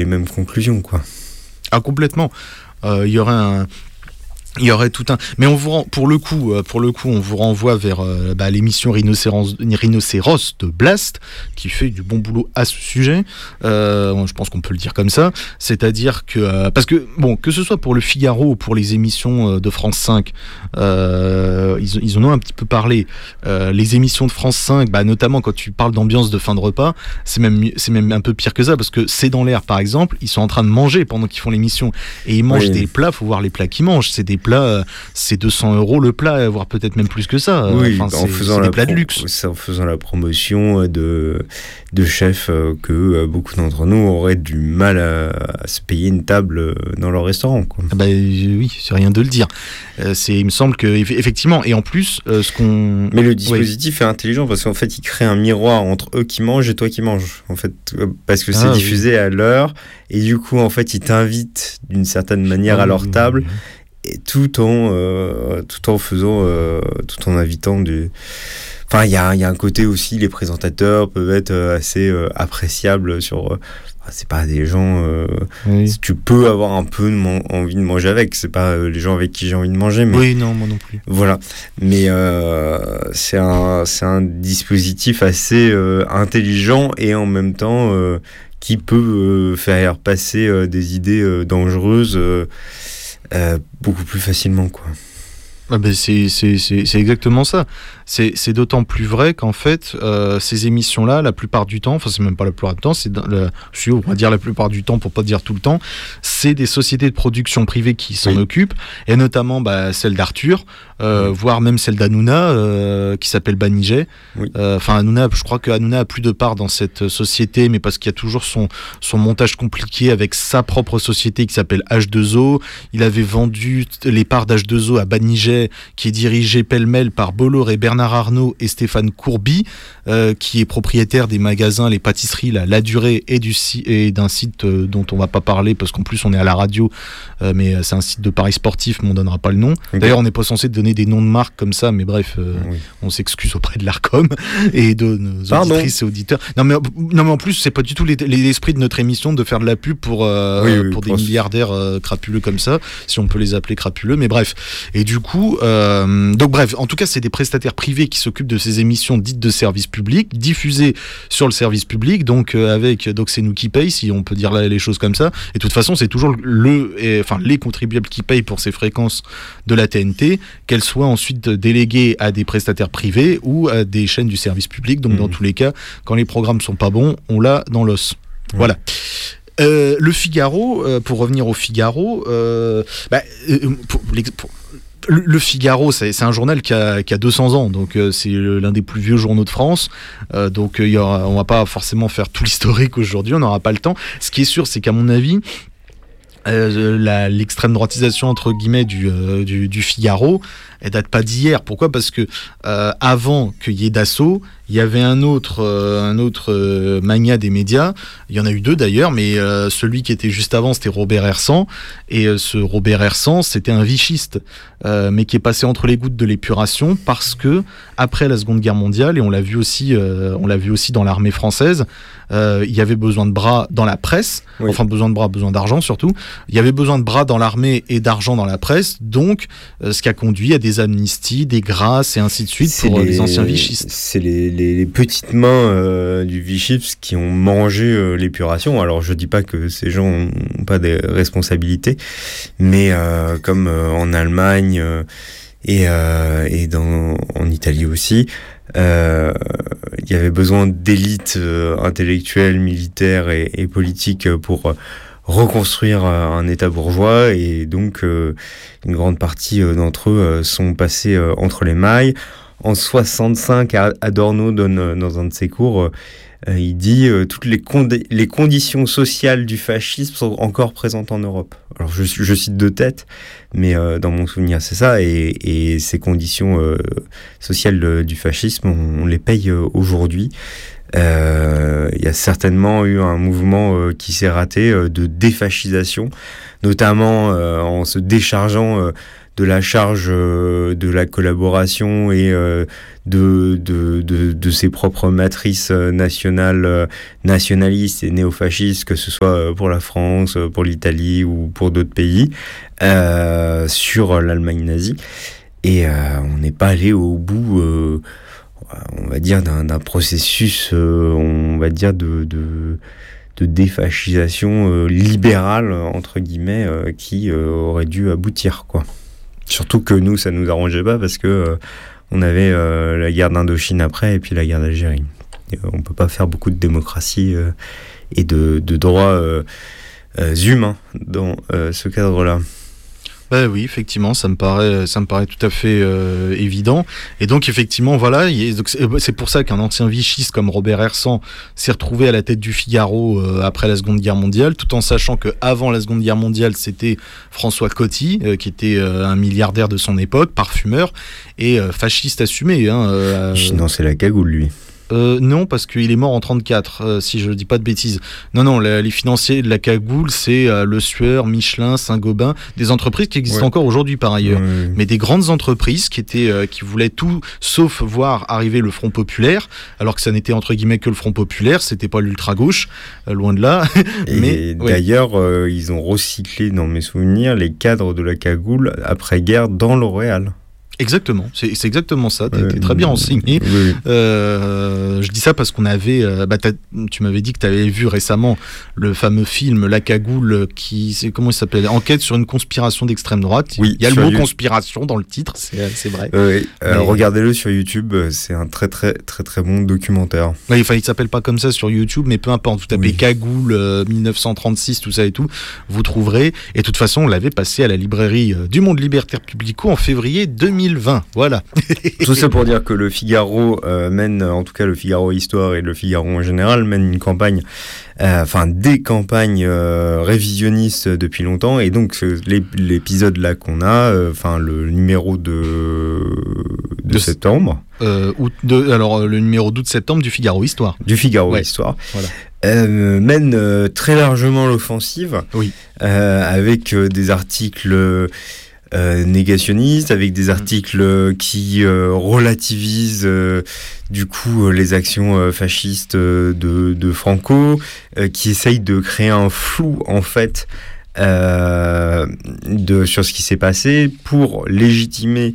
les mêmes conclusions, quoi. Ah, complètement. Il y aurait tout un... Mais on vous pour le coup, on vous renvoie vers l'émission Rhinocéros de Blast, qui fait du bon boulot à ce sujet. Je pense qu'on peut le dire comme ça. C'est-à-dire que... parce que, bon, que ce soit pour le Figaro ou pour les émissions de France 5, ils en ont un petit peu parlé. Les émissions de France 5, notamment quand tu parles d'ambiance de fin de repas, c'est même un peu pire que ça, parce que C'est dans l'air, par exemple, ils sont en train de manger pendant qu'ils font l'émission. Et ils mangent des plats, faut voir les plats qu'ils mangent. C'est des plats, c'est 200 € le plat, voire peut-être même plus que ça. Oui, c'est des plats de luxe. C'est en faisant la promotion de chefs que beaucoup d'entre nous auraient du mal à se payer une table dans leur restaurant, quoi. Oui, c'est rien de le dire. Il me semble que effectivement, et en plus, Mais le dispositif est intelligent parce qu'en fait, il crée un miroir entre eux qui mangent et toi qui manges. En fait, parce que c'est diffusé à l'heure, et du coup, en fait, ils t'invitent d'une certaine manière à leur table. Et tout en invitant Enfin, il y a un côté aussi, les présentateurs peuvent être assez appréciables sur... c'est pas des gens... tu peux avoir un peu envie de manger avec. C'est pas les gens avec qui j'ai envie de manger. Mais, oui, non, moi non plus. Voilà. Mais c'est un dispositif assez intelligent et en même temps qui peut faire passer des idées dangereuses beaucoup plus facilement, quoi. C'est exactement ça. C'est d'autant plus vrai qu'en fait, ces émissions-là, la plupart du temps, enfin c'est même pas la plupart du temps, on va dire la plupart du temps pour pas dire tout le temps, c'est des sociétés de production privées qui s'en occupent, et notamment celle d'Arthur, voire même celle d'Hanouna, qui s'appelle Banijay. Hanouna, je crois que Hanouna a plus de part dans cette société, mais parce qu'il y a toujours son montage compliqué avec sa propre société qui s'appelle H2O. Il avait vendu les parts d'H2O à Banijay, qui est dirigé pêle-mêle par Bolloré, Bernard Arnault et Stéphane Courby, qui est propriétaire des magasins, les pâtisseries, La Durée et d'un site dont on va pas parler parce qu'en plus on est à la radio, mais c'est un site de paris sportif, mais on donnera pas le nom. D'ailleurs, on n'est pas censé donner des noms de marques comme ça, mais bref, on s'excuse auprès de l'Arcom et de nos auditrices et auditeurs. Non mais en plus, c'est pas du tout l'esprit de notre émission de faire de la pub pour des milliardaires crapuleux comme ça, si on peut les appeler crapuleux, mais bref. Et du coup, en tout cas, c'est des prestataires privés qui s'occupent de ces émissions dites de service public, diffusées sur le service public, donc c'est nous qui payent, si on peut dire les choses comme ça. Et de toute façon, c'est toujours les contribuables qui payent pour ces fréquences de la TNT, qu'elles soient ensuite déléguées à des prestataires privés ou à des chaînes du service public. Donc dans tous les cas, quand les programmes sont pas bons, on l'a dans l'os. Voilà. Le Figaro, pour revenir au Figaro, le Figaro, c'est un journal qui a 200 ans, donc c'est l'un des plus vieux journaux de France. Donc on va pas forcément faire tout l'historique aujourd'hui, on n'aura pas le temps. Ce qui est sûr, c'est qu'à mon avis, l'extrême droitisation entre guillemets du Figaro, elle date pas d'hier. Pourquoi ? Parce que avant qu'il y ait Dassault, il y avait un autre magnat des médias. Il y en a eu deux d'ailleurs, mais celui qui était juste avant, c'était Robert Hersant. Et ce Robert Hersant, c'était un vichiste, mais qui est passé entre les gouttes de l'épuration parce que après la Seconde Guerre mondiale, et on l'a vu aussi dans l'armée française, il y avait besoin de bras dans la presse. Enfin, besoin d'argent surtout. Il y avait besoin de bras dans l'armée et d'argent dans la presse. Donc, ce qui a conduit à des amnisties, des grâces et ainsi de suite pour les anciens vichistes. C'est les petites mains du vichisme qui ont mangé l'épuration. Alors, je dis pas que ces gens n'ont pas des responsabilités, mais comme en Allemagne et en Italie aussi, il y avait besoin d'élites intellectuelles, militaires et politiques pour reconstruire un État bourgeois, et donc une grande partie d'entre eux sont passés entre les mailles. En 65, Adorno donne dans un de ses cours, il dit toutes les conditions sociales du fascisme sont encore présentes en Europe. Alors je cite de tête, mais dans mon souvenir c'est ça, et ces conditions sociales du fascisme, on les paye aujourd'hui. Il y a certainement eu un mouvement qui s'est raté de défascisation, notamment en se déchargeant la charge de la collaboration et de ses propres matrices nationalistes et néofascistes, que ce soit pour la France, pour l'Italie ou pour d'autres pays, sur l'Allemagne nazie. Et on n'est pas allé au bout, on va dire, d'un processus, on va dire, de défascisation libérale, entre guillemets, qui aurait dû aboutir, quoi. Surtout que nous, ça nous arrangeait pas parce que on avait la guerre d'Indochine après et puis la guerre d'Algérie. Et, on peut pas faire beaucoup de démocratie et de droits humains dans ce cadre-là. Ben oui, effectivement, ça me paraît tout à fait évident. Et donc, effectivement, voilà, c'est pour ça qu'un ancien vichiste comme Robert Hersant s'est retrouvé à la tête du Figaro après la Seconde Guerre mondiale, tout en sachant qu'avant la Seconde Guerre mondiale, c'était François Coty, qui était un milliardaire de son époque, parfumeur, et fasciste assumé. Non, c'est la cagoule, lui. Non, parce qu'il est mort en 1934, si je ne dis pas de bêtises. Non, les financiers de la cagoule, c'est Le Sueur, Michelin, Saint-Gobain, des entreprises qui existent encore aujourd'hui par ailleurs. Mais des grandes entreprises qui voulaient tout sauf voir arriver le Front Populaire, alors que ça n'était entre guillemets que le Front Populaire, c'était pas l'ultra-gauche, loin de là. Et d'ailleurs, ils ont recyclé, dans mes souvenirs, les cadres de la cagoule après-guerre dans L'Oréal. Exactement, c'est exactement ça, t'es très bien renseigné. Oui. Je dis ça parce qu'on avait, tu m'avais dit que tu avais vu récemment le fameux film La Cagoule, comment il s'appelle, Enquête sur une conspiration d'extrême droite. Oui, il y a le mot conspiration dans le titre, c'est vrai. Regardez-le sur YouTube, c'est un très très très très bon documentaire. Il s'appelle pas comme ça sur YouTube, mais peu importe, vous tapez Cagoule 1936, tout ça et tout, vous trouverez. Et de toute façon, on l'avait passé à la librairie du Monde Libertaire Publico en février 2020. Voilà. Tout ça pour dire que le Figaro mène, en tout cas le Figaro Histoire et le Figaro en général, mène une campagne, des campagnes révisionnistes depuis longtemps. Et donc l'épisode là qu'on a, le numéro de septembre. Le numéro d'août-septembre du Figaro Histoire. Du Figaro Histoire. Voilà. Mène très largement l'offensive. Oui. Avec des articles négationnistes, avec des articles qui relativisent du coup les actions fascistes de Franco, qui essayent de créer un flou en fait sur ce qui s'est passé pour légitimer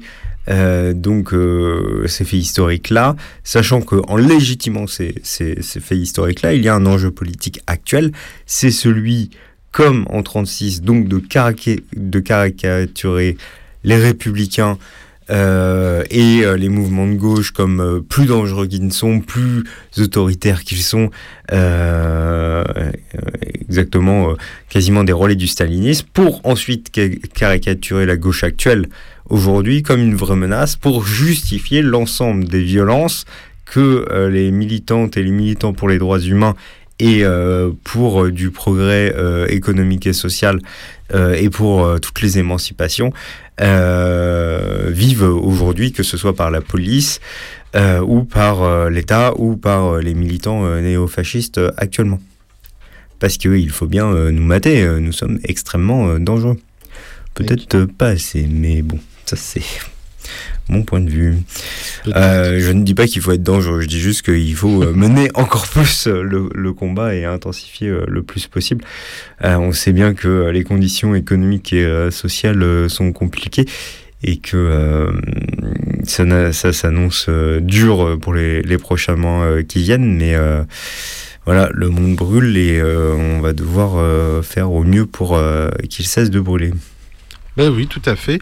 ces faits historiques-là, sachant qu'en légitimant ces faits historiques-là, il y a un enjeu politique actuel, c'est celui, comme en 1936, donc de caricaturer les républicains et les mouvements de gauche comme plus dangereux qu'ils ne sont, plus autoritaires qu'ils sont, quasiment des relais du stalinisme, pour ensuite caricaturer la gauche actuelle aujourd'hui comme une vraie menace, pour justifier l'ensemble des violences que les militantes et les militants pour les droits humains et pour du progrès économique et social et pour toutes les émancipations vivent aujourd'hui, que ce soit par la police ou par l'État ou par les militants néofascistes actuellement. Parce qu'il faut bien nous mater, nous sommes extrêmement dangereux. Peut-être pas assez, mais bon, ça c'est mon point de vue. Je ne dis pas qu'il faut être dangereux, je dis juste qu'il faut mener encore plus le combat et intensifier le plus possible. On sait bien que les conditions économiques et sociales sont compliquées et que ça s'annonce dur pour les prochains mois qui viennent, mais voilà, le monde brûle et on va devoir faire au mieux pour qu'il cesse de brûler. Ben oui, tout à fait.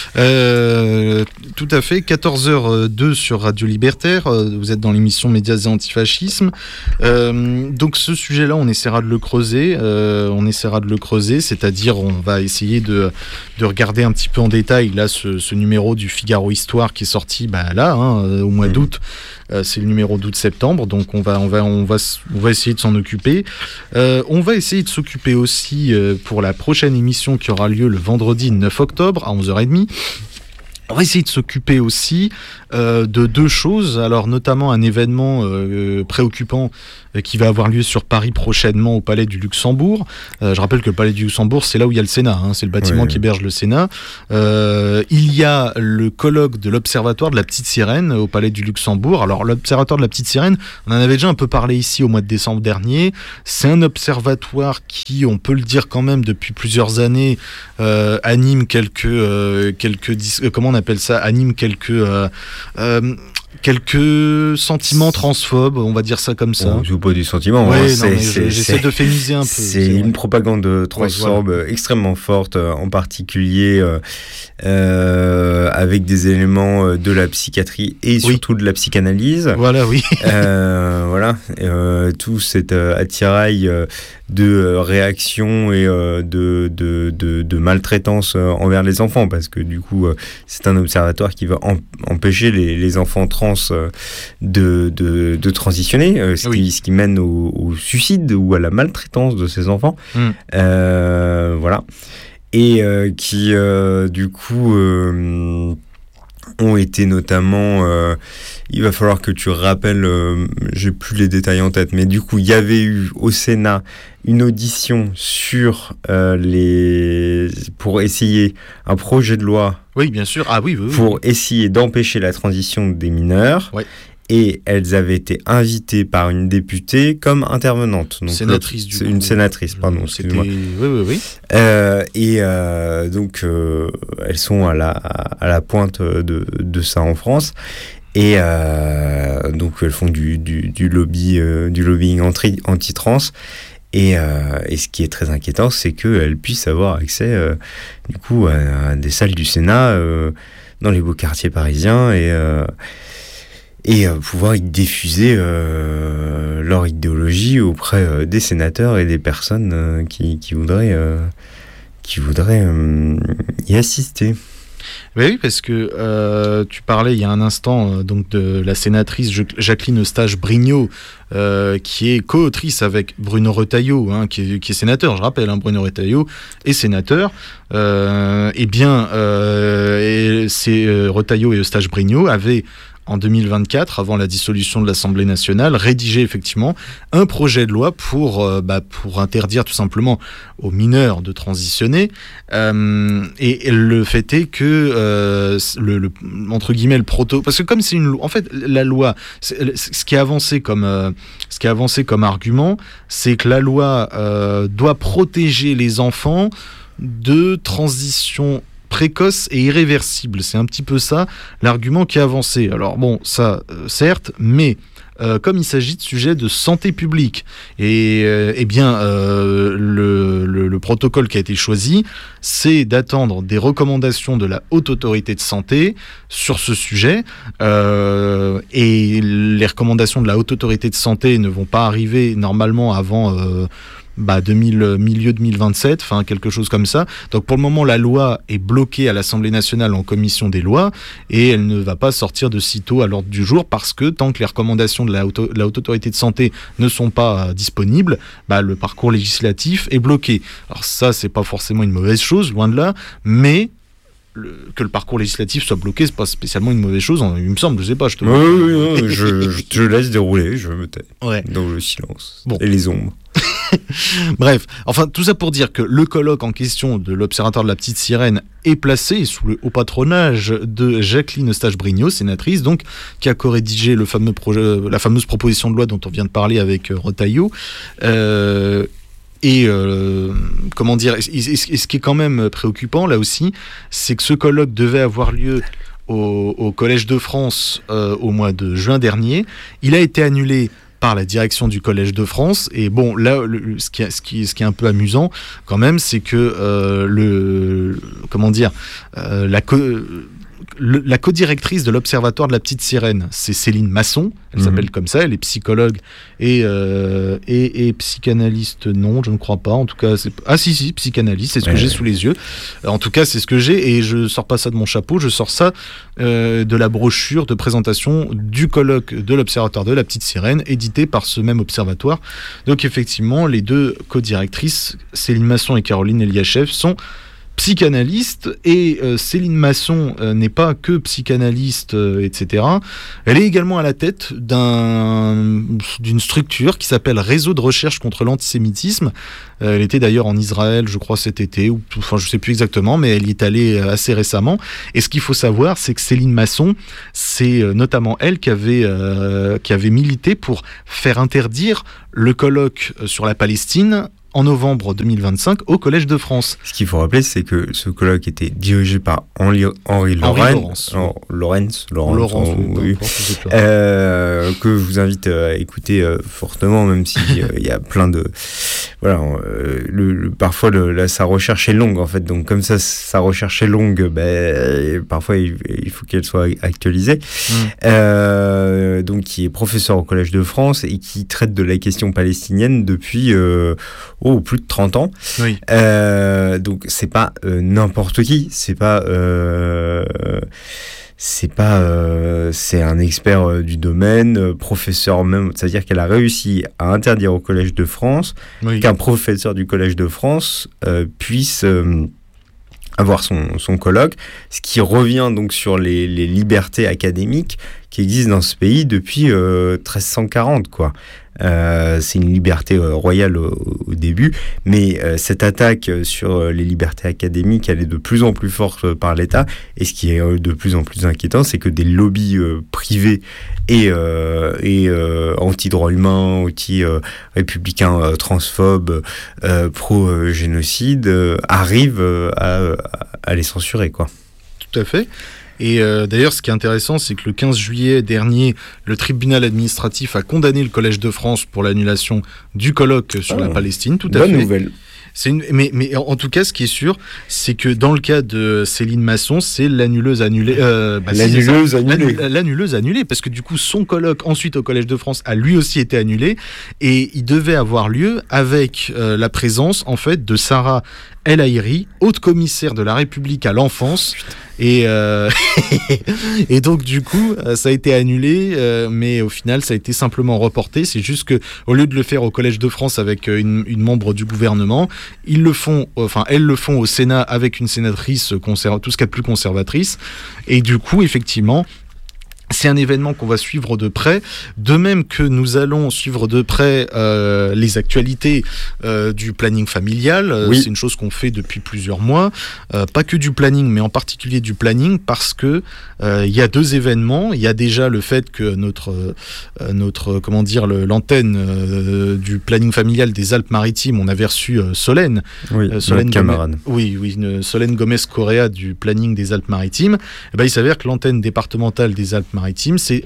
14h02 sur Radio Libertaire. Vous êtes dans l'émission Médias et Antifascisme. Donc ce sujet-là, on essaiera de le creuser. C'est-à-dire, on va essayer de regarder un petit peu en détail là ce numéro du Figaro Histoire qui est sorti au mois d'août. C'est le numéro d'août-septembre, donc on va essayer de s'en occuper. On va essayer de s'occuper aussi pour la prochaine émission qui aura lieu le vendredi 9 octobre à 11h30. On va essayer de s'occuper aussi de deux choses, alors notamment un événement préoccupant qui va avoir lieu sur Paris prochainement au Palais du Luxembourg. Je rappelle que le Palais du Luxembourg, c'est là où il y a le Sénat, c'est le bâtiment qui héberge le Sénat. Il y a le colloque de l'Observatoire de la Petite Sirène au Palais du Luxembourg. Alors l'Observatoire de la Petite Sirène, on en avait déjà un peu parlé ici au mois de décembre dernier. C'est un observatoire qui, on peut le dire quand même depuis plusieurs années, anime quelques comment on appelle ça, anime quelques sentiments transphobes, on va dire ça comme ça. C'est pas des sentiments. Ouais, j'essaie de féminiser un peu. C'est une propagande transphobe extrêmement forte, en particulier avec des éléments de la psychiatrie et surtout de la psychanalyse. Voilà, oui. Tout cet attirail de réaction et de maltraitance envers les enfants, parce que du coup, c'est un observatoire qui va empêcher les enfants trans de transitionner, ce qui mène au suicide ou à la maltraitance de ces enfants. Voilà. Et qui, du coup, ont été notamment... il va falloir que tu rappelles, j'ai plus les détails en tête, mais du coup, il y avait eu au Sénat une audition sur pour essayer un projet de loi. Oui, bien sûr. Ah oui. Pour essayer d'empêcher la transition des mineurs. Ouais. Et elles avaient été invitées par une députée comme intervenante. Donc sénatrice, du coup. Une sénatrice, pardon, excuse-moi. Oui. Donc, elles sont à la pointe de ça en France. Et donc, elles font du lobbying anti-trans. Et ce qui est très inquiétant, c'est qu'elles puissent avoir accès, du coup, à des salles du Sénat dans les beaux quartiers parisiens et pouvoir y diffuser leur idéologie auprès des sénateurs et des personnes qui voudraient y assister. Oui, parce que tu parlais il y a un instant donc de la sénatrice Jacqueline Eustache-Brinio, qui est co-autrice avec Bruno Retailleau, qui est sénateur, je rappelle, Bruno Retailleau est sénateur. Et Retailleau et Eustache-Brinio avaient, en 2024, avant la dissolution de l'Assemblée nationale, rédigé effectivement un projet de loi pour interdire tout simplement aux mineurs de transitionner. Et le fait est que entre guillemets le parce que comme c'est une loi, en fait la loi, ce qui est avancé comme argument, c'est que la loi doit protéger les enfants de transition précoce et irréversible. C'est un petit peu ça l'argument qui est avancé. Alors bon, ça certes, mais comme il s'agit de sujets de santé publique, le protocole qui a été choisi, c'est d'attendre des recommandations de la Haute Autorité de Santé sur ce sujet, et les recommandations de la Haute Autorité de Santé ne vont pas arriver normalement avant milieu 2027, enfin quelque chose comme ça. Donc pour le moment, la loi est bloquée à l'Assemblée nationale en commission des lois et elle ne va pas sortir de sitôt à l'ordre du jour, parce que tant que les recommandations de la Haute Autorité de Santé ne sont pas disponibles, le parcours législatif est bloqué. Alors ça, c'est pas forcément une mauvaise chose, loin de là, mais que le parcours législatif soit bloqué, c'est pas spécialement une mauvaise chose, il me semble, je sais pas, je te je laisse dérouler, je me tais dans le silence et les ombres. Bref, enfin tout ça pour dire que le colloque en question de l'Observatoire de la Petite Sirène est placé sous le haut patronage de Jacqueline Eustache-Brinio, sénatrice, donc, qui a co-rédigé la fameuse proposition de loi dont on vient de parler avec Retailleau. Comment dire, et ce qui est quand même préoccupant là aussi, c'est que ce colloque devait avoir lieu au Collège de France au mois de juin dernier. Il a été annulé par la direction du Collège de France. Et bon, là, ce qui est un peu amusant quand même, c'est que la codirectrice de l'Observatoire de la Petite Sirène, c'est Céline Masson. Elle s'appelle comme ça. Elle est psychologue et psychanalyste. Non, je ne crois pas. En tout cas, si, psychanalyste. C'est ce que j'ai sous les yeux. En tout cas, c'est ce que j'ai, et je sors pas ça de mon chapeau. Je sors ça de la brochure de présentation du colloque de l'Observatoire de la Petite Sirène, édité par ce même observatoire. Donc effectivement, les deux codirectrices, Céline Masson et Caroline Eliachev, sont psychanalyste, et Céline Masson n'est pas que psychanalyste, etc. Elle est également à la tête d'une structure qui s'appelle Réseau de recherche contre l'antisémitisme. Elle était d'ailleurs en Israël, je crois, cet été, ou enfin je sais plus exactement, mais elle y est allée assez récemment. Et ce qu'il faut savoir, c'est que Céline Masson, c'est notamment elle qui avait milité pour faire interdire le colloque sur la Palestine en novembre 2025 au Collège de France. Ce qu'il faut rappeler, c'est que ce colloque était dirigé par Henri Laurens, que je vous invite à écouter fortement, même si il y a plein de... Voilà, parfois sa recherche est longue, en fait. Donc, comme ça, sa recherche est longue, parfois, il faut qu'elle soit actualisée. Donc, qui est professeur au Collège de France et qui traite de la question palestinienne depuis... plus de 30 ans. Oui. Donc c'est pas n'importe qui, c'est un expert du domaine, professeur même, c'est-à-dire qu'elle a réussi à interdire au Collège de France qu'un professeur du Collège de France puisse avoir son colloque, ce qui revient donc sur les libertés académiques qui existent dans ce pays depuis 1340, quoi. C'est une liberté royale au début, mais cette attaque sur les libertés académiques, elle est de plus en plus forte par l'État, et ce qui est de plus en plus inquiétant, c'est que des lobbies privés et anti-droits humains, anti-républicains, transphobes, pro-génocide, arrivent à les censurer, quoi. Tout à fait. Et d'ailleurs, ce qui est intéressant, c'est que le 15 juillet dernier, le tribunal administratif a condamné le Collège de France pour l'annulation du colloque sur la Palestine. Tout à fait. Bonne nouvelle. Mais en tout cas, ce qui est sûr, c'est que dans le cas de Céline Masson, c'est l'annuleuse annulée. L'annuleuse annulée, parce que du coup, son colloque ensuite au Collège de France a lui aussi été annulé, et il devait avoir lieu avec la présence en fait de Sarah El Haïry, haute commissaire de la République à l'enfance. Et donc du coup ça a été annulé, mais au final ça a été simplement reporté. C'est juste que au lieu de le faire au Collège de France avec une membre du gouvernement, elles le font au Sénat avec une sénatrice tout ce qu'il y a de plus conservatrice. Et du coup effectivement c'est un événement qu'on va suivre de près, de même que nous allons suivre de près les actualités du planning familial. Oui. C'est une chose qu'on fait depuis plusieurs mois, pas que du planning, mais en particulier du planning, parce que il y a deux événements. Il y a déjà le fait que l'antenne du planning familial des Alpes-Maritimes, on avait reçu Solène. Oui, Solène camarade. Solène Gomez-Correa du planning des Alpes-Maritimes. Et ben, il s'avère que l'antenne départementale des Alpes-Maritimes, c'est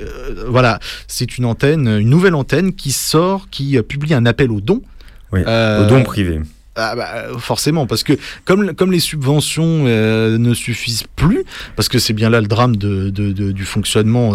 une nouvelle antenne qui publie un appel aux dons. Oui, aux dons privés. Forcément, parce que comme les subventions ne suffisent plus, parce que c'est bien là le drame du fonctionnement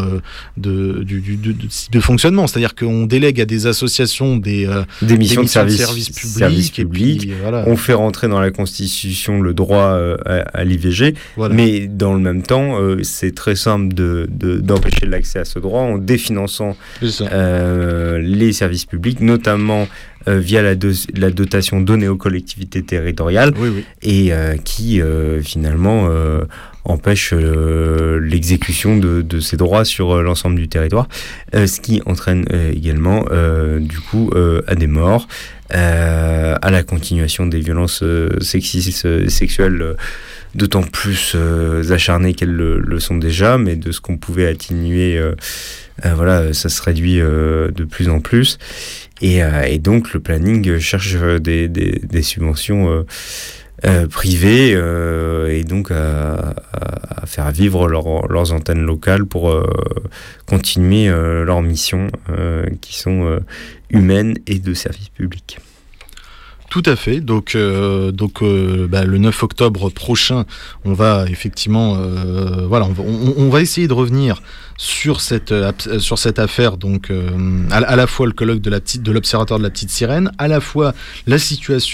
de fonctionnement, c'est-à-dire qu'on délègue à des associations des missions de service public, et puis, voilà. On fait rentrer dans la Constitution le droit à l'IVG, voilà. Mais dans le même temps, c'est très simple d'empêcher l'accès à ce droit en définançant les services publics, notamment via la dotation donnée aux collectivités territoriales, et qui finalement empêche l'exécution de ces droits sur l'ensemble du territoire, ce qui entraîne également du coup à des morts, à la continuation des violences sexistes, sexuelles, d'autant plus acharnées qu'elles le sont déjà, mais de ce qu'on pouvait atténuer, ça se réduit de plus en plus. Et donc le planning cherche des subventions privées, et donc à faire vivre leurs antennes locales pour continuer leurs missions qui sont humaines et de service public. Tout à fait. Donc, le 9 octobre prochain, on va effectivement, on va essayer de revenir sur cette affaire. Donc, à la fois le colloque de l'Observatoire de la Petite Sirène, à la fois la situation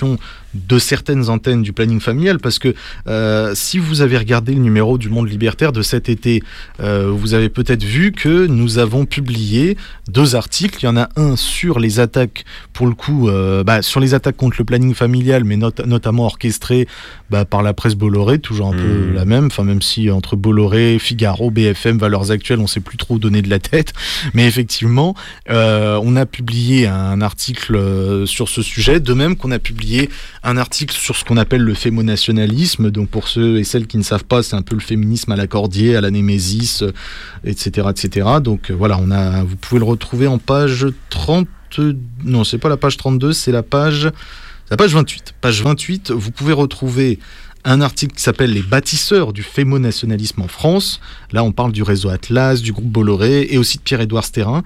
de certaines antennes du planning familial, parce que si vous avez regardé le numéro du Monde Libertaire de cet été, vous avez peut-être vu que nous avons publié 2 articles. Il y en a un sur les attaques, pour le coup, sur les attaques contre le planning familial, mais notamment orchestrées par la presse Bolloré, toujours un peu la même, enfin même si entre Bolloré, Figaro, BFM, Valeurs Actuelles, on ne sait plus trop donner de la tête, mais effectivement, on a publié un article sur ce sujet, de même qu'on a publié un article sur ce qu'on appelle le fémonationalisme. Donc pour ceux et celles qui ne savent pas, c'est un peu le féminisme à l'accordier, à la némésis, etc., etc. Donc voilà, vous pouvez le retrouver en page 30. Non, c'est pas la page 32, c'est la page 28. Page 28, vous pouvez retrouver un article qui s'appelle « Les bâtisseurs du fémonationalisme en France ». Là, on parle du réseau Atlas, du groupe Bolloré et aussi de Pierre-Édouard Stérin.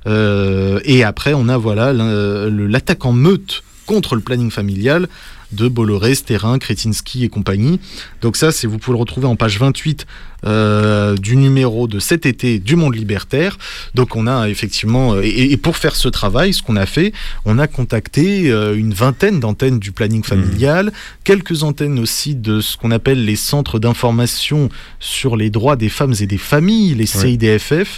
Et après, on a l'attaque en meute contre le planning familial de Bolloré, Stérin, Kretinsky et compagnie. Donc ça, vous pouvez le retrouver en page 28 du numéro de cet été du Monde Libertaire. Donc on a effectivement, et pour faire ce travail, ce qu'on a fait, on a contacté une vingtaine d'antennes du planning familial, quelques antennes aussi de ce qu'on appelle les centres d'information sur les droits des femmes et des familles, les CIDFF,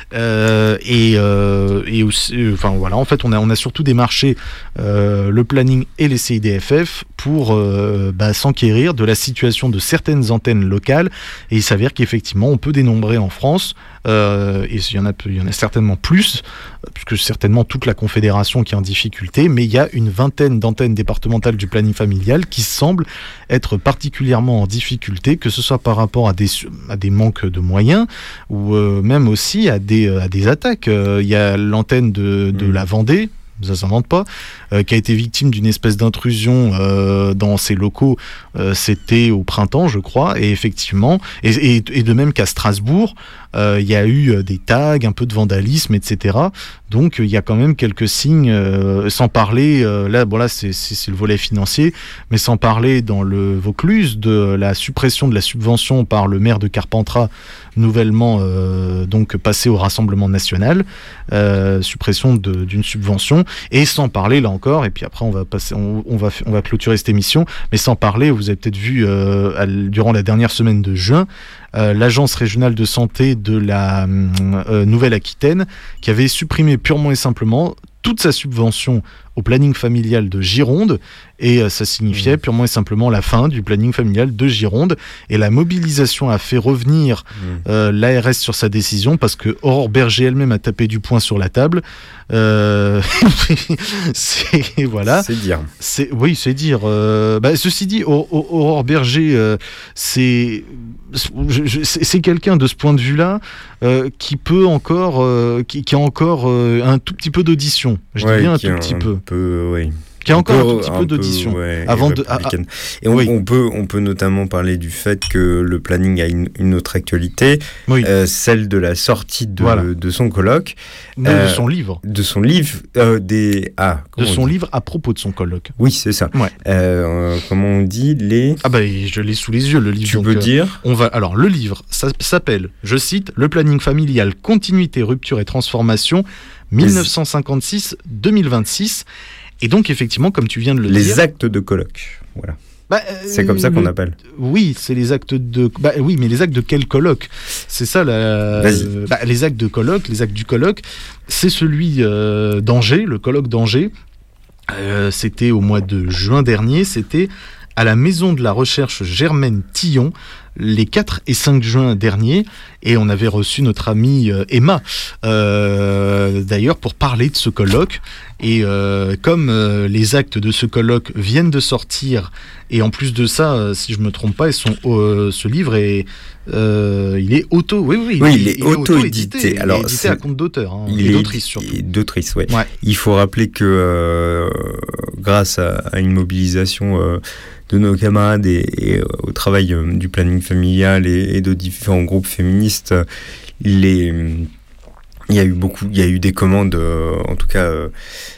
et aussi, voilà, en fait on a surtout démarché le planning et les CIDFF pour s'enquérir de la situation de certaines antennes locales, et il s'avère qu'effectivement on peut dénombrer en France, et il y en a certainement plus, puisque certainement toute la Confédération qui est en difficulté, mais il y a une vingtaine d'antennes départementales du planning familial qui semblent être particulièrement en difficulté, que ce soit par rapport à des manques de moyens, ou même aussi à des attaques. Il y a l'antenne de la Vendée, ça s'invente pas, qui a été victime d'une espèce d'intrusion dans ses locaux, c'était au printemps je crois, et effectivement, et de même qu'à Strasbourg, il y a eu des tags, un peu de vandalisme, etc. Donc il y a quand même quelques signes, sans parler, là c'est le volet financier, mais sans parler dans le Vaucluse de la suppression de la subvention par le maire de Carpentras, nouvellement donc passé au Rassemblement National, suppression d'une subvention, et sans parler là encore, et puis après on va clôturer cette émission, mais sans parler, vous avez peut-être vu durant la dernière semaine de juin, l'agence régionale de santé de la Nouvelle-Aquitaine qui avait supprimé purement et simplement toute sa subvention au planning familial de Gironde, et ça signifiait purement et simplement la fin du planning familial de Gironde, et la mobilisation a fait revenir l'ARS sur sa décision, parce que Aurore Berger elle-même a tapé du poing sur la table. Voilà. C'est dire. Oui, c'est dire. Ceci dit, Aurore Berger, c'est quelqu'un de ce point de vue-là qui peut encore, qui a encore un tout petit peu d'audition. Je dis bien un tout petit peu. Qui a encore un tout petit peu d'audition. Avant de. Et on peut notamment parler du fait que le planning a une autre actualité, celle de la sortie de son colloque. De son livre. De son livre. De son livre à propos de son colloque. Oui, c'est ça. Comment on dit les. Je l'ai sous les yeux, le livre. Tu peux dire. Alors, le livre, ça s'appelle, je cite, Le planning familial, continuité, rupture et transformation, 1956-2026. Et donc, effectivement, comme tu viens de le dire... Les actes de colloque, voilà. C'est comme ça qu'on appelle. Oui, c'est les actes de... oui, mais les actes de quel colloque ? C'est ça, les actes de colloque, les actes du colloque, c'est celui d'Angers, le colloque d'Angers. C'était au mois de juin dernier, c'était à la Maison de la Recherche Germaine Tillon, les 4 et 5 juin dernier, et on avait reçu notre amie Emma, d'ailleurs, pour parler de ce colloque. Et comme les actes de ce colloque viennent de sortir, et en plus de ça, si je me trompe pas, ce livre est il est auto-édité. Alors, édité à compte d'auteur, et d'autrice surtout. D'autrice, ouais. Il faut rappeler que grâce à une mobilisation de nos camarades et au travail du planning familial et de différents groupes féministes, il y a eu des commandes, en tout cas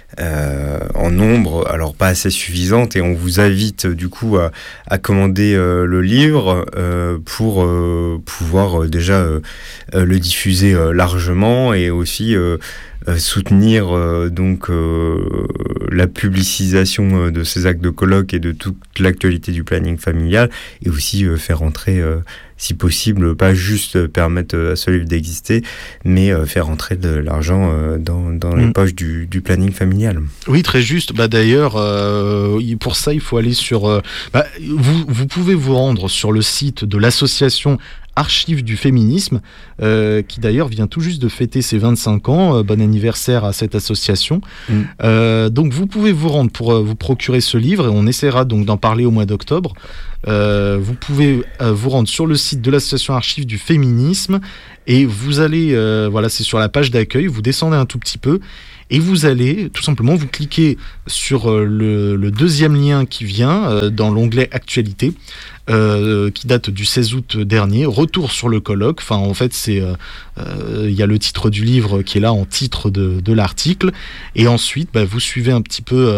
en nombre, alors pas assez suffisante, et on vous invite du coup à commander le livre pour pouvoir déjà le diffuser largement, et aussi soutenir donc la publicisation de ces actes de colloque et de toute l'actualité du planning familial, et aussi faire entrer si possible, pas juste permettre à ce livre d'exister, mais faire entrer de l'argent dans les poches du planning familial. Oui, très juste. D'ailleurs, pour ça, il faut aller sur... vous pouvez vous rendre sur le site de l'association Archives du féminisme, qui d'ailleurs vient tout juste de fêter ses 25 ans. Bon anniversaire à cette association. Donc vous pouvez vous rendre pour vous procurer ce livre, et on essaiera donc d'en parler au mois d'octobre. Vous pouvez vous rendre sur le site de l'association Archives du féminisme, et vous allez, c'est sur la page d'accueil, vous descendez un tout petit peu, et vous allez, tout simplement, vous cliquez sur le deuxième lien qui vient dans l'onglet Actualité, qui date du 16 août dernier, retour sur le colloque. Enfin, en fait, il y a le titre du livre qui est là en titre de l'article, et ensuite, vous suivez un petit peu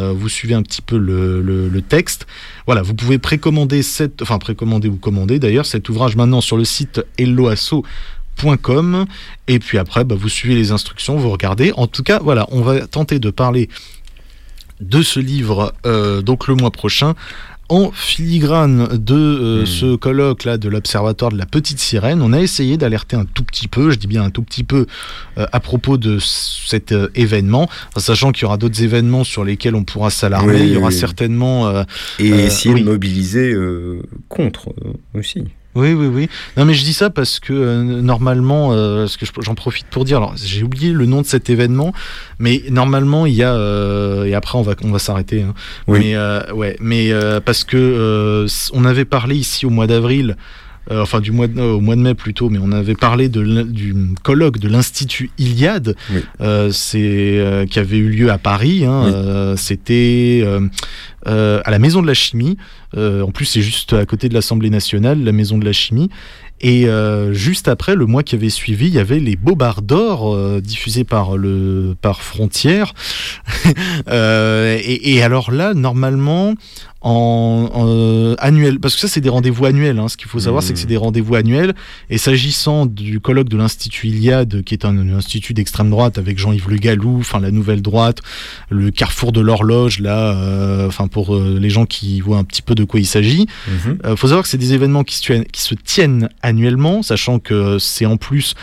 le texte. Voilà, vous pouvez précommander ou commander d'ailleurs cet ouvrage maintenant sur le site helloasso.com, et puis après vous suivez les instructions, vous regardez. En tout cas, voilà, on va tenter de parler de ce livre donc le mois prochain, en filigrane de ce colloque-là de l'Observatoire de la Petite Sirène. On a essayé d'alerter un tout petit peu, je dis bien un tout petit peu, à propos de cet événement, sachant qu'il y aura d'autres événements sur lesquels on pourra s'alarmer. Il y aura certainement... et essayer de mobiliser contre aussi. Oui. Non, mais je dis ça parce que normalement, j'en profite pour dire. Alors, j'ai oublié le nom de cet événement, mais normalement, il y a et après on va s'arrêter. Hein. Oui. Mais parce que on avait parlé ici au mois d'avril. Au mois de mai plutôt, mais on avait parlé du colloque de l'Institut Iliade, qui avait eu lieu à Paris. C'était à la Maison de la Chimie. En plus, c'est juste à côté de l'Assemblée nationale, la Maison de la Chimie. Et juste après, le mois qui avait suivi, il y avait les Bobards d'or diffusés par Frontières. Et alors là, normalement, annuel, parce que ça c'est des rendez-vous annuels, ce qu'il faut savoir c'est que c'est des rendez-vous annuels, et s'agissant du colloque de l'Institut Iliade, qui est un institut d'extrême droite avec Jean-Yves Le Gallou, la nouvelle droite, le carrefour de l'horloge là, pour les gens qui voient un petit peu de quoi il s'agit. Faut savoir que c'est des événements qui se tiennent annuellement, sachant que c'est en plus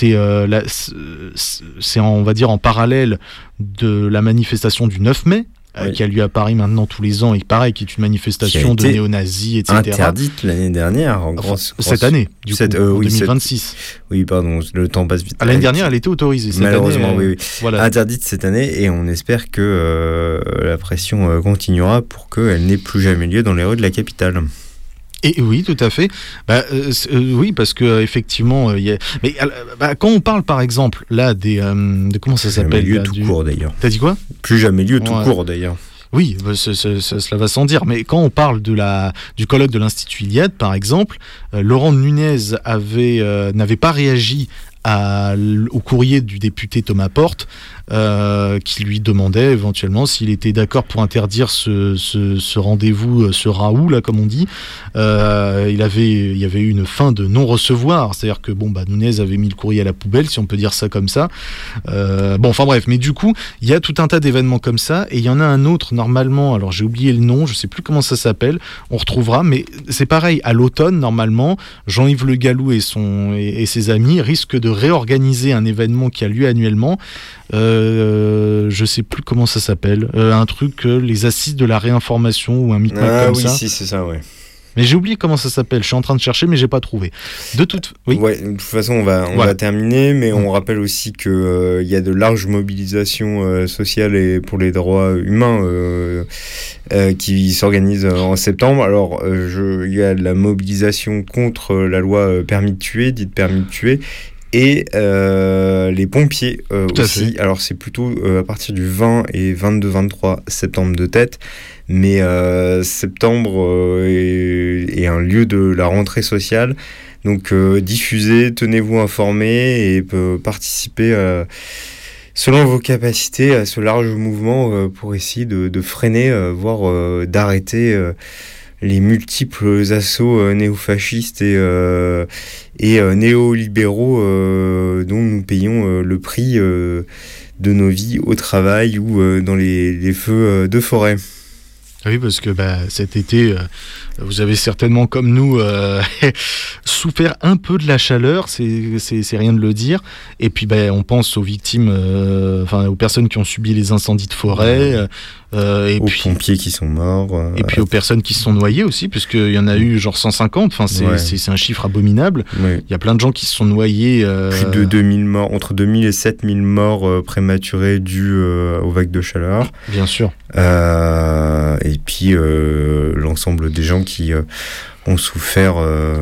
on va dire en parallèle de la manifestation du 9 mai, qui a lieu à Paris maintenant tous les ans, et pareil, qui est une manifestation de néo-nazis, etc. Interdite l'année dernière, cette année, en 2026. Oui, pardon, le temps passe vite. L'année dernière, elle était autorisée. Malheureusement, oui. Voilà. Interdite cette année, et on espère que la pression continuera pour qu'elle n'ait plus jamais lieu dans les rues de la capitale. Et oui, tout à fait. Oui, parce que effectivement, quand on parle, par exemple, là de comment ça s'appelle, lieu tout court d'ailleurs. T'as dit quoi ? Plus jamais lieu tout court d'ailleurs. Oui, cela va sans dire. Mais quand on parle du colloque de l'Institut Iliade, par exemple, Laurent Nunez n'avait pas réagi au courrier du député Thomas Porte, qui lui demandait éventuellement s'il était d'accord pour interdire ce rendez-vous, ce raoult là comme on dit. Il y avait eu une fin de non-recevoir, c'est-à-dire que Nunez avait mis le courrier à la poubelle, si on peut dire ça comme ça. Bref, mais du coup il y a tout un tas d'événements comme ça, et il y en a un autre normalement, alors j'ai oublié le nom, je sais plus comment ça s'appelle, on retrouvera, mais c'est pareil, à l'automne normalement, Jean-Yves Le Gallou et ses amis risquent de réorganiser un événement qui a lieu annuellement. Je sais plus comment ça s'appelle, un truc, les assises de la réinformation ou un micmac comme ça. Ah oui, si, c'est ça, ouais. Mais j'ai oublié comment ça s'appelle, je suis en train de chercher mais j'ai pas trouvé. De toute façon on va terminer, mais on rappelle aussi que y a de larges mobilisations sociales et pour les droits humains qui s'organisent en septembre. Alors il y a de la mobilisation contre la loi permis de tuer, dite permis de tuer, et les pompiers aussi. Alors c'est plutôt à partir du 20 et 22-23 septembre de tête, mais septembre est un lieu de la rentrée sociale, donc diffusez, tenez-vous informés et participez selon vos capacités à ce large mouvement pour essayer de freiner, voire d'arrêter les multiples assauts néofascistes et néolibéraux dont nous payons le prix de nos vies au travail ou dans les feux de forêt. Oui, parce que cet été, vous avez certainement, comme nous, souffert un peu de la chaleur, c'est rien de le dire. Et puis, on pense aux victimes, aux personnes qui ont subi les incendies de forêt. Aux pompiers qui sont morts. Et puis aux personnes qui se sont noyées aussi, puisqu'il y en a eu genre 150. Enfin, c'est un chiffre abominable. Ouais. Il y a plein de gens qui se sont noyés. Plus de 2000 morts, entre 2000 et 7000 morts prématurés dus aux vagues de chaleur. Bien sûr. Et puis l'ensemble des gens qui ont souffert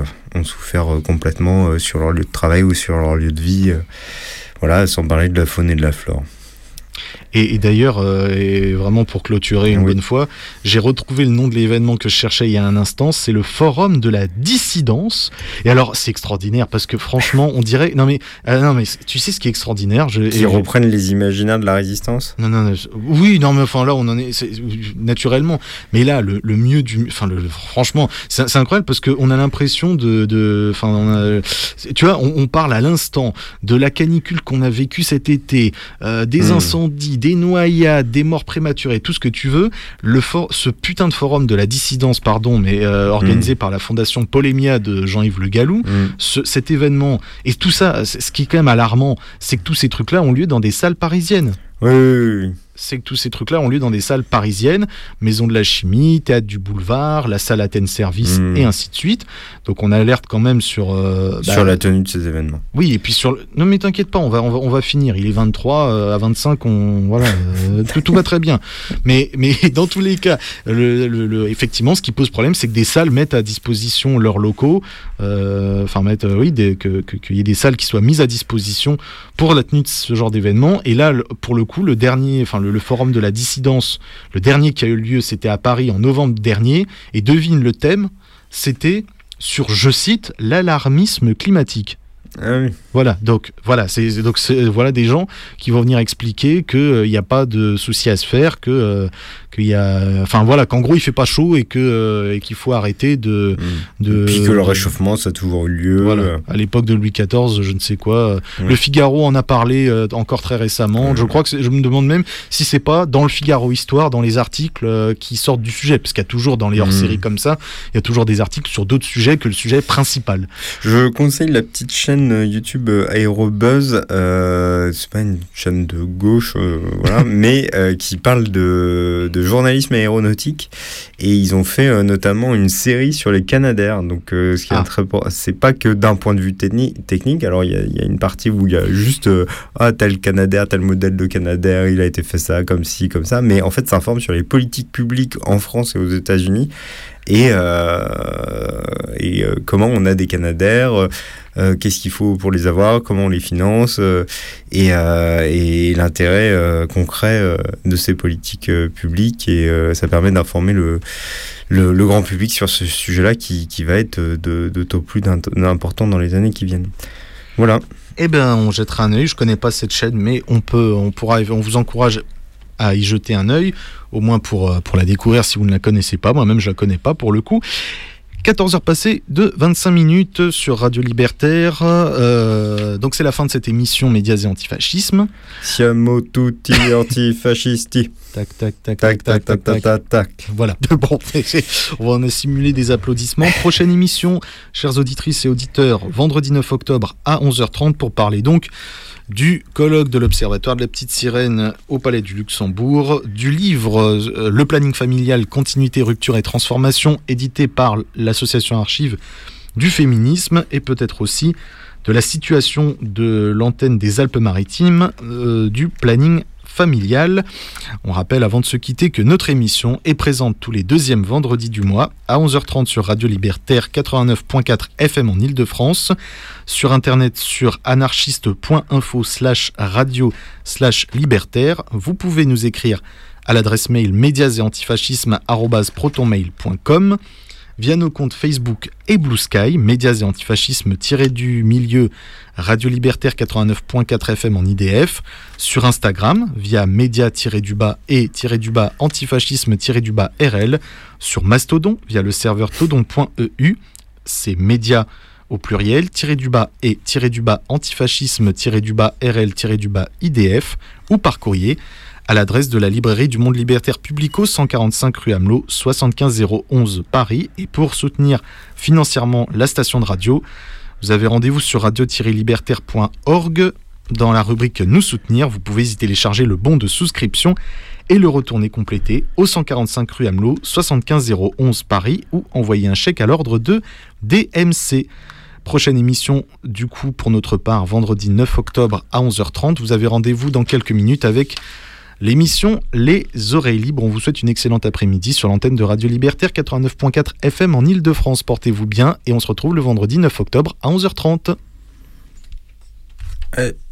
complètement sur leur lieu de travail ou sur leur lieu de vie. Voilà, sans parler de la faune et de la flore. Et d'ailleurs, et vraiment pour clôturer une bonne fois, j'ai retrouvé le nom de l'événement que je cherchais il y a un instant, c'est le Forum de la Dissidence. Et alors, c'est extraordinaire parce que franchement, on dirait... Non mais tu sais ce qui est extraordinaire Qui reprennent les imaginaires de la résistance. Oui, non mais enfin là, on en est naturellement. Mais là, le mieux du... franchement, c'est incroyable parce qu'on a l'impression tu vois, on parle à l'instant de la canicule qu'on a vécue cet été, des incendies, des noyades, des morts prématurées, tout ce que tu veux. Ce putain de forum de la dissidence, organisé par la fondation Polémia de Jean-Yves Le Gallou, cet événement, et tout ça, ce qui est quand même alarmant, c'est que tous ces trucs-là ont lieu dans des salles parisiennes. Oui. C'est que tous ces trucs-là ont lieu dans des salles parisiennes, Maison de la Chimie, Théâtre du Boulevard, la salle Athènes Service, et ainsi de suite. Donc on alerte quand même sur la tenue de ces événements. Oui, et puis non mais t'inquiète pas, on va finir. Il est 23, à 25, tout va très bien. Mais dans tous les cas, effectivement, ce qui pose problème, c'est que des salles mettent à disposition leurs locaux, qu'il y ait des salles qui soient mises à disposition pour la tenue de ce genre d'événement. Et là, pour le coup, le forum de la dissidence, le dernier qui a eu lieu, c'était à Paris en novembre dernier, et devine le thème, c'était sur, je cite, l'alarmisme climatique. Ah oui. Voilà des gens qui vont venir expliquer que il n'y a pas de souci à se faire, qu'en gros il fait pas chaud et qu'il faut arrêter de puis que le réchauffement ça a toujours eu lieu. Voilà. À l'époque de Louis XIV, je ne sais quoi. Le Figaro en a parlé encore très récemment. Je crois que je me demande même si c'est pas dans le Figaro Histoire, dans les articles qui sortent du sujet, parce qu'il y a toujours dans les hors-séries comme ça, il y a toujours des articles sur d'autres sujets que le sujet principal. Je conseille la petite chaîne YouTube Aérobuzz, c'est pas une chaîne de gauche, mais qui parle de journalisme aéronautique, et ils ont fait notamment une série sur les Canadair. Donc ce qui est c'est pas que d'un point de vue technique. Alors il y a une partie où il y a juste tel Canadair, tel modèle de Canadair, il a été fait ça comme ci comme ça, mais en fait ça informe sur les politiques publiques en France et aux États-Unis. Et comment on a des Canadair, qu'est-ce qu'il faut pour les avoir, comment on les finance, et l'intérêt concret de ces politiques publiques, et ça permet d'informer le grand public sur ce sujet-là qui va être d'autant plus important dans les années qui viennent. Voilà. On jettera un œil. Je connais pas cette chaîne, mais on vous encourage à y jeter un œil, au moins pour la découvrir si vous ne la connaissez pas. Moi-même, je la connais pas pour le coup. 14h passées de 25 minutes sur Radio Libertaire. Donc c'est la fin de cette émission Médias et Antifascisme. Siamo tutti antifascisti. Tac, tac, tac, tac, tac, tac, tac, tac, tac. Voilà. Bon, on va en simuler des applaudissements. Prochaine émission, chères auditrices et auditeurs, vendredi 9 octobre à 11h30 pour parler donc du colloque de l'Observatoire de la Petite Sirène au Palais du Luxembourg, du livre Le planning familial, continuité, rupture et transformation, édité par l'association Archives du féminisme, et peut-être aussi de la situation de l'antenne des Alpes-Maritimes, du planning familial. On rappelle avant de se quitter que notre émission est présente tous les deuxièmes vendredis du mois à 11h30 sur Radio Libertaire 89.4 FM en Ile-de-France, sur internet sur anarchiste.info/radio/libertaire. Vous pouvez nous écrire à l'adresse mail médiasetantifascisme@protonmail.com. via nos comptes Facebook et Blue Sky, Médias et Antifascisme-du-milieu, Radio Libertaire 89.4 FM en IDF, sur Instagram via média-du-bas et antifascisme-RL, sur Mastodon via le serveur todon.eu, c'est média au pluriel, et antifascisme-RL-IDF, ou par courrier à l'adresse de la librairie du Monde Libertaire Publico, 145 rue Amelot, 75 011 Paris. Et pour soutenir financièrement la station de radio, vous avez rendez-vous sur radio-libertaire.org. Dans la rubrique Nous soutenir, vous pouvez y télécharger le bon de souscription et le retourner complété au 145 rue Amelot, 75 011 Paris, ou envoyer un chèque à l'ordre de DMC. Prochaine émission, du coup, pour notre part, vendredi 9 octobre à 11h30. Vous avez rendez-vous dans quelques minutes avec l'émission Les Oreilles Libres. On vous souhaite une excellente après-midi sur l'antenne de Radio Libertaire 89.4 FM en Ile-de-France. Portez-vous bien et on se retrouve le vendredi 9 octobre à 11h30.